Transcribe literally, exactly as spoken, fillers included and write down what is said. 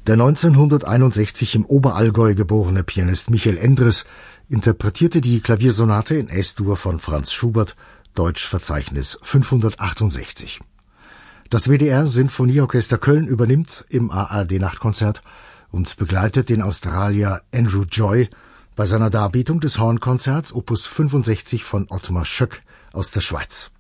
Der neunzehnhunderteinundsechzig im Oberallgäu geborene Pianist Michael Endres interpretierte die Klaviersonate in S-Dur von Franz Schubert, Deutschverzeichnis fünfhundertachtundsechzig. Das W D R Sinfonieorchester Köln übernimmt im A R D-Nachtkonzert und begleitet den Australier Andrew Joy bei seiner Darbietung des Hornkonzerts Opus fünfundsechzig von Ottmar Schöck aus der Schweiz.